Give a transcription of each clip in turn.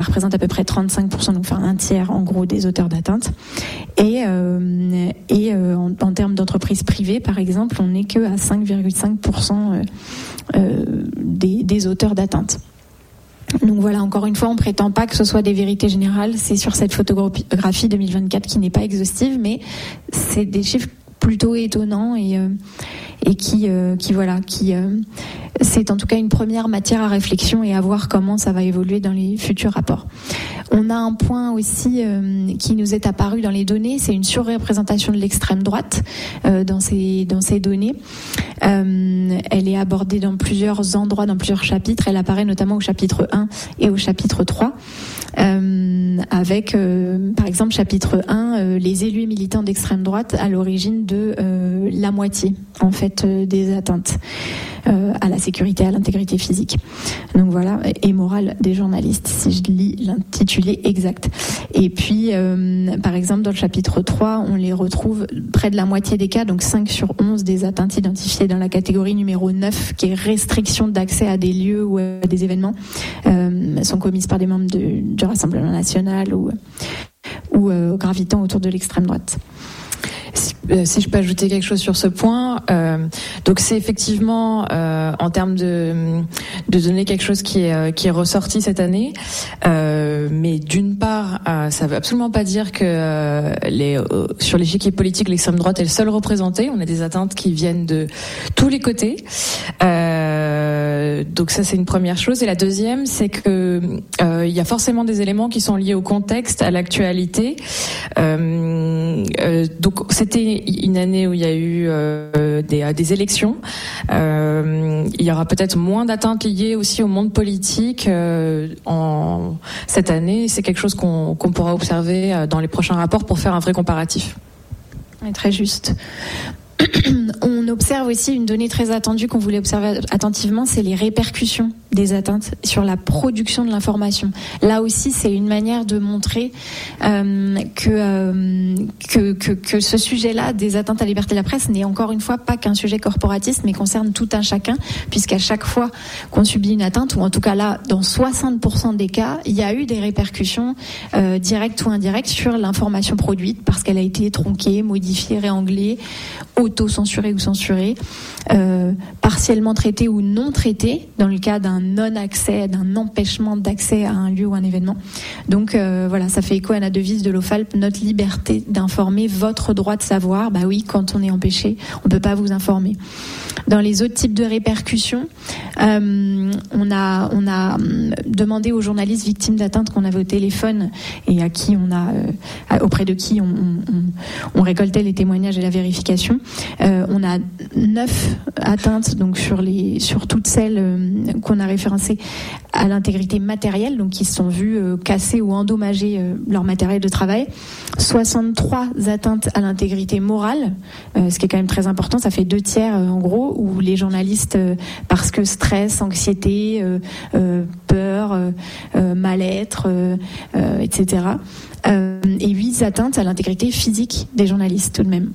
représente à peu près 35%, donc un tiers en gros des auteurs d'atteinte. Et en termes d'entreprises privées, par exemple, on n'est que à 5,5% des auteurs d'atteinte. Donc voilà, encore une fois, on prétend pas que ce soit des vérités générales. C'est sur cette photographie 2024 qui n'est pas exhaustive, mais c'est des chiffres plutôt étonnants et qui c'est en tout cas une première matière à réflexion et à voir comment ça va évoluer dans les futurs rapports. On a un point aussi qui nous est apparu dans les données, c'est une surreprésentation de l'extrême droite dans ces données. Elle est abordée dans plusieurs endroits, dans plusieurs chapitres. Elle apparaît notamment au chapitre 1 et au chapitre 3. Avec, par exemple, chapitre 1, les élus et militants d'extrême droite à l'origine de la moitié, en fait, des atteintes à la sécurité, à l'intégrité physique. Donc voilà, et morale des journalistes, si je lis l'intitulé exact. Et puis, par exemple, dans le chapitre 3, on les retrouve près de la moitié des cas, donc 5 sur 11 des atteintes identifiées dans la catégorie numéro 9, qui est restriction d'accès à des lieux ou à des événements, sont commises par des membres du Rassemblement national ou gravitant autour de l'extrême droite. Si je peux ajouter quelque chose sur ce point, donc c'est effectivement en termes de données quelque chose qui est ressorti cette année, mais d'une part, ça veut absolument pas dire que sur l'échiquier politique l'extrême droite est le seul représenté. On a des atteintes qui viennent de tous les côtés. Donc ça c'est une première chose. Et la deuxième, c'est que il y a forcément des éléments qui sont liés au contexte, à l'actualité. Donc c'était une année où il y a eu des élections. Il y aura peut-être moins d'atteintes liées aussi au monde politique en cette année. C'est quelque chose qu'on pourra observer dans les prochains rapports pour faire un vrai comparatif. Oui, très juste. On observe aussi une donnée très attendue qu'on voulait observer attentivement, c'est les répercussions des atteintes sur la production de l'information. Là aussi, c'est une manière de montrer que ce sujet-là, des atteintes à la liberté de la presse, n'est encore une fois pas qu'un sujet corporatiste, mais concerne tout un chacun, puisqu'à chaque fois qu'on subit une atteinte, ou en tout cas là, dans 60% des cas, il y a eu des répercussions directes ou indirectes sur l'information produite, parce qu'elle a été tronquée, modifiée, réanglée, auto-censurée ou censurée, partiellement traitée ou non traitée, dans le cas d'un non-accès, d'un empêchement d'accès à un lieu ou un événement. Donc voilà, ça fait écho à la devise de l'OFALP, notre liberté d'informer, votre droit de savoir. Bah oui, quand on est empêché, on peut pas vous informer. Dans les autres types de répercussions, on a demandé aux journalistes victimes d'atteintes qu'on avait au téléphone et à qui auprès de qui on récoltait les témoignages et la vérification. On a 9 atteintes donc sur toutes celles qu'on a référencées à l'intégrité matérielle, donc qui se sont vues casser ou endommager leur matériel de travail. 63 atteintes à l'intégrité morale, ce qui est quand même très important. Ça fait 2/3 en gros, où les journalistes, parce que stress, anxiété, peur, mal-être, etc. Et 8 atteintes à l'intégrité physique des journalistes tout de même.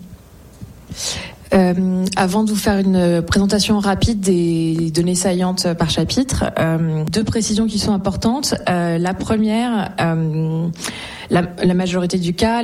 Avant de vous faire une présentation rapide des données saillantes par chapitre, 2 précisions qui sont importantes. La première, la majorité du cas,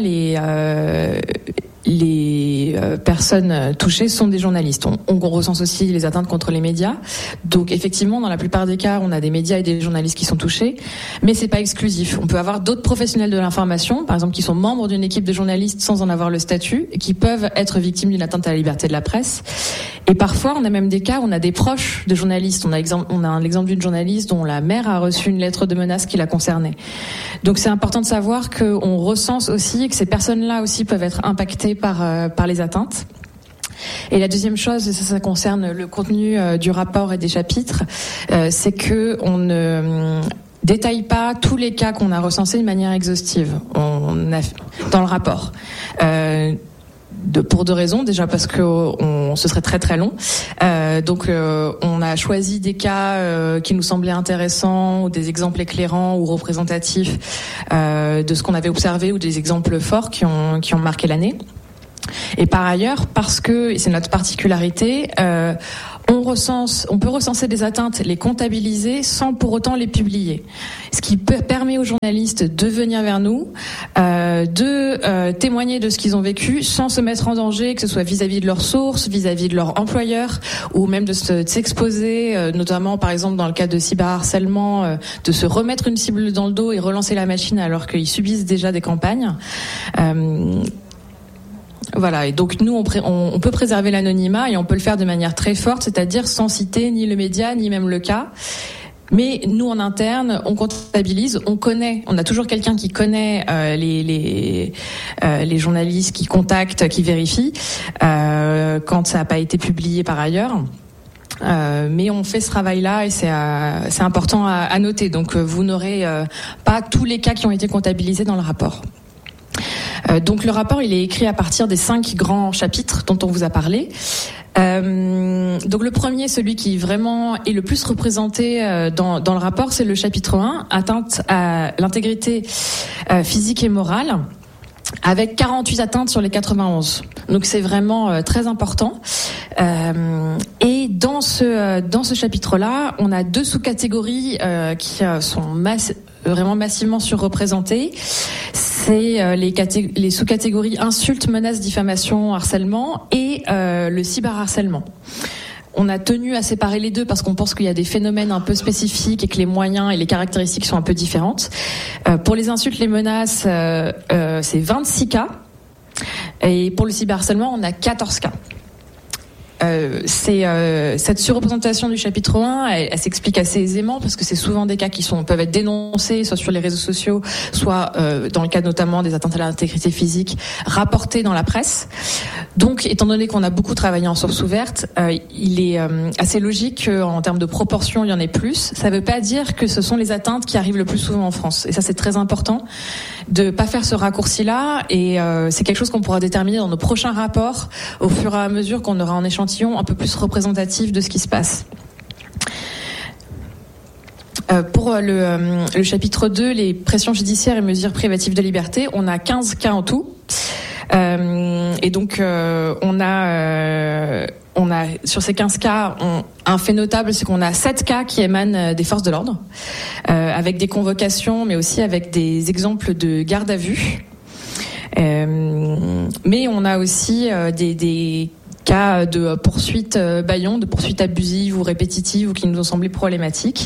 les personnes touchées sont des journalistes. On recense aussi les atteintes contre les médias. Donc effectivement, dans la plupart des cas, on a des médias et des journalistes qui sont touchés, mais c'est pas exclusif. On peut avoir d'autres professionnels de l'information, par exemple, qui sont membres d'une équipe de journalistes sans en avoir le statut, et qui peuvent être victimes d'une atteinte à la liberté de la presse. Et parfois, on a même des cas où on a des proches de journalistes. On a un exemple d'une journaliste dont la mère a reçu une lettre de menace qui la concernait. Donc c'est important de savoir qu'on recense aussi, et que ces personnes-là aussi peuvent être impactées par les atteintes. Et la deuxième chose, et ça concerne le contenu du rapport et des chapitres, c'est que on ne détaille pas tous les cas qu'on a recensés de manière exhaustive dans le rapport. Pour 2 raisons. Déjà parce que ce serait très très long. Donc on a choisi des cas qui nous semblaient intéressants, ou des exemples éclairants ou représentatifs de ce qu'on avait observé, ou des exemples forts qui ont marqué l'année. Et par ailleurs, parce que, et c'est notre particularité, on peut recenser des atteintes, les comptabiliser sans pour autant les publier. Ce qui permet aux journalistes de venir vers nous, de témoigner de ce qu'ils ont vécu sans se mettre en danger, que ce soit vis-à-vis de leurs sources, vis-à-vis de leur employeur, ou même de s'exposer, notamment par exemple dans le cas de cyberharcèlement, de se remettre une cible dans le dos et relancer la machine alors qu'ils subissent déjà des campagnes. Voilà, et donc nous on peut préserver l'anonymat et on peut le faire de manière très forte, c'est-à-dire sans citer ni le média ni même le cas. Mais nous en interne, on comptabilise, on a toujours quelqu'un qui connaît les journalistes, qui contacte, qui vérifie quand ça n'a pas été publié par ailleurs. Mais on fait ce travail-là et c'est important à noter. Donc vous n'aurez pas tous les cas qui ont été comptabilisés dans le rapport. Donc le rapport, il est écrit à partir des 5 grands chapitres dont on vous a parlé. Donc le premier, celui qui vraiment est le plus représenté dans le rapport, c'est le chapitre 1, atteinte à l'intégrité physique et morale, avec 48 atteintes sur les 91. Donc c'est vraiment très important. Et dans ce chapitre-là, on a 2 sous-catégories qui sont vraiment massivement surreprésentées. C'est les sous-catégories insultes, menaces, diffamation, harcèlement et le cyberharcèlement. On a tenu à séparer les deux parce qu'on pense qu'il y a des phénomènes un peu spécifiques et que les moyens et les caractéristiques sont un peu différentes. Pour les insultes, les menaces, c'est 26 cas. Et pour le cyberharcèlement, on a 14 cas. Cette surreprésentation du chapitre 1, elle s'explique assez aisément parce que c'est souvent des cas qui peuvent être dénoncés soit sur les réseaux sociaux, soit dans le cas notamment des atteintes à l'intégrité physique, rapportés dans la presse. Donc, étant donné qu'on a beaucoup travaillé en source ouverte, il est assez logique qu'en termes de proportion, il y en ait plus. Ça ne veut pas dire que ce sont les atteintes qui arrivent le plus souvent en France. Et ça, c'est très important de pas faire ce raccourci-là. Et c'est quelque chose qu'on pourra déterminer dans nos prochains rapports au fur et à mesure qu'on aura en échantillon un peu plus représentatif de ce qui se passe. Pour le chapitre 2, les pressions judiciaires et mesures privatives de liberté, on a 15 cas en tout. Et donc on a sur ces 15 cas, un fait notable, c'est qu'on a 7 cas qui émanent des forces de l'ordre, avec des convocations, mais aussi avec des exemples de garde à vue. Mais on a aussi des cas de poursuites bâillons, de poursuites abusives ou répétitives ou qui nous ont semblé problématiques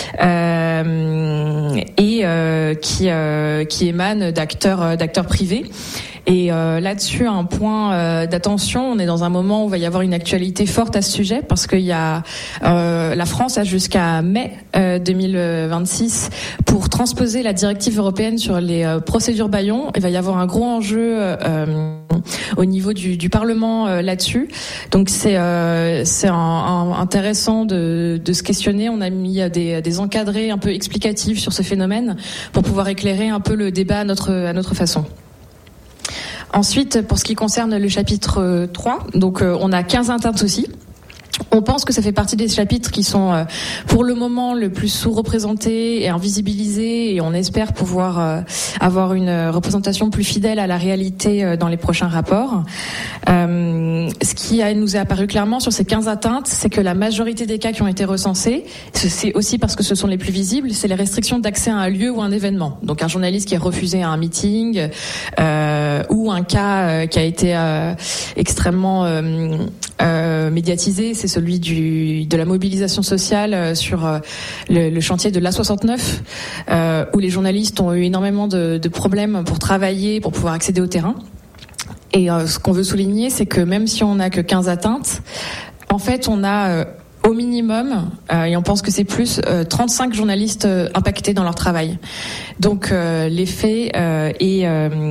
et qui émanent d'acteurs privés. Et là-dessus, un point d'attention, on est dans un moment où il va y avoir une actualité forte à ce sujet parce qu'il y a la France a jusqu'à mai 2026 pour transposer la directive européenne sur les procédures bâillons. Il va y avoir un gros enjeu au niveau du Parlement là-dessus. Donc c'est intéressant de se questionner. On a mis des encadrés un peu explicatifs sur ce phénomène pour pouvoir éclairer un peu le débat à notre façon. Ensuite, pour ce qui concerne le chapitre 3, donc on a 15 atteintes aussi. On pense que ça fait partie des chapitres qui sont pour le moment le plus sous-représentés et invisibilisés et on espère pouvoir avoir une représentation plus fidèle à la réalité dans les prochains rapports. Ce qui nous est apparu clairement sur ces 15 atteintes, c'est que la majorité des cas qui ont été recensés, c'est aussi parce que ce sont les plus visibles, c'est les restrictions d'accès à un lieu ou un événement. Donc un journaliste qui est refusé à un meeting ou un cas qui a été extrêmement médiatisé, c'est celui de la mobilisation sociale sur le chantier de l'A69, où les journalistes ont eu énormément de problèmes pour travailler, pour pouvoir accéder au terrain. Et ce qu'on veut souligner, c'est que même si on n'a que 15 atteintes, en fait, on a au minimum, et on pense que c'est plus, 35 journalistes impactés dans leur travail. Donc l'effet est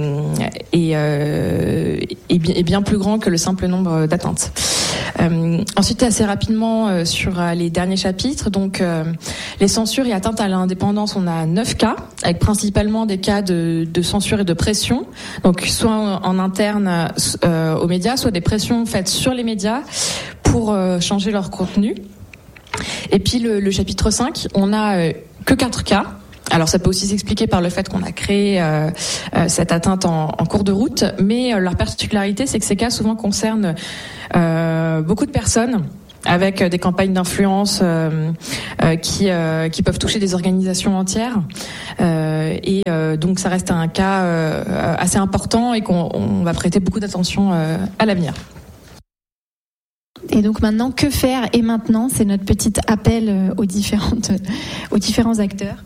bien plus grand que le simple nombre d'atteintes. Ensuite, assez rapidement sur les derniers chapitres, donc les censures et atteintes à l'indépendance, on a 9 cas, avec principalement des cas de censure et de pression, donc soit en interne aux médias, soit des pressions faites sur les médias pour changer leur contenu. Et puis le chapitre 5, on a que 4 cas. Alors ça peut aussi s'expliquer par le fait qu'on a créé cette atteinte en cours de route, mais leur particularité, c'est que ces cas souvent concernent beaucoup de personnes avec des campagnes d'influence qui peuvent toucher des organisations entières. Donc ça reste un cas assez important et qu'on va prêter beaucoup d'attention à l'avenir. Et donc maintenant, que faire? Et maintenant, c'est notre petit appel aux différents acteurs.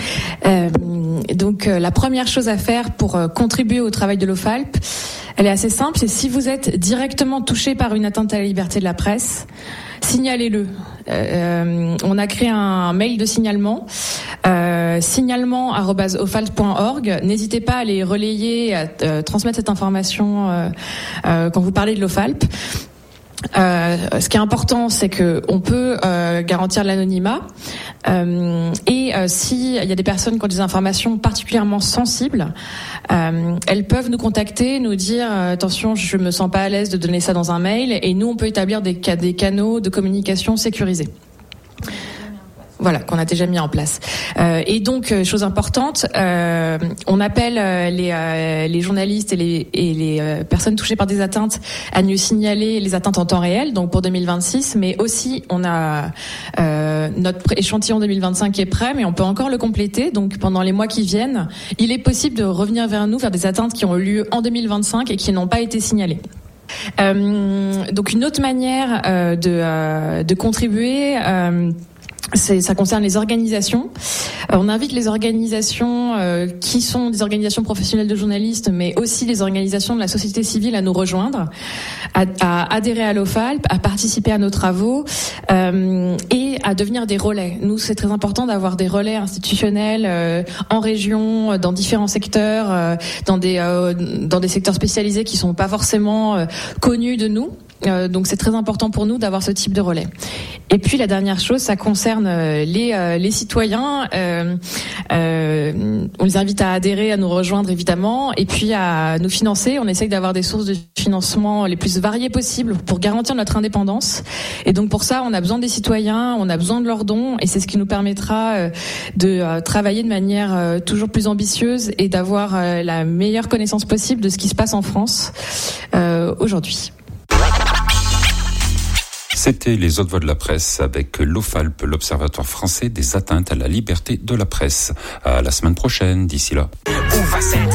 Donc la première chose à faire pour contribuer au travail de l'OFALP, elle est assez simple, c'est si vous êtes directement touché par une atteinte à la liberté de la presse, signalez-le. On a créé un mail de signalement, signalement@ofalp.org. N'hésitez pas à les relayer, à transmettre cette information quand vous parlez de l'OFALP. Ce qui est important, c'est que on peut garantir l'anonymat et s'il y a des personnes qui ont des informations particulièrement sensibles, elles peuvent nous contacter, nous dire attention, je me sens pas à l'aise de donner ça dans un mail, et nous on peut établir des canaux de communication sécurisés. Voilà, qu'on a déjà mis en place. Et donc, chose importante, on appelle les journalistes et les personnes touchées par des atteintes à nous signaler les atteintes en temps réel, donc pour 2026, mais aussi on a notre échantillon 2025 qui est prêt, mais on peut encore le compléter. Donc pendant les mois qui viennent, il est possible de revenir vers nous, vers des atteintes qui ont eu lieu en 2025 et qui n'ont pas été signalées. Donc une autre manière de contribuer, ça concerne les organisations. On invite les organisations qui sont des organisations professionnelles de journalistes, mais aussi les organisations de la société civile à nous rejoindre, à adhérer à l'OFALP, à participer à nos travaux et à devenir des relais. Nous, c'est très important d'avoir des relais institutionnels en région, dans différents secteurs, dans des secteurs spécialisés qui sont pas forcément connus de nous. Donc c'est très important pour nous d'avoir ce type de relais. Et puis la dernière chose, ça concerne les citoyens. On les invite à adhérer, à nous rejoindre évidemment, et puis à nous financer. On essaye d'avoir des sources de financement les plus variées possibles pour garantir notre indépendance. Et donc pour ça, on a besoin des citoyens, on a besoin de leurs dons, et c'est ce qui nous permettra de travailler de manière toujours plus ambitieuse et d'avoir la meilleure connaissance possible de ce qui se passe en France aujourd'hui. C'était les autres voix de la presse avec l'OFALP, l'Observatoire français des atteintes à la liberté de la presse. À la semaine prochaine, d'ici là.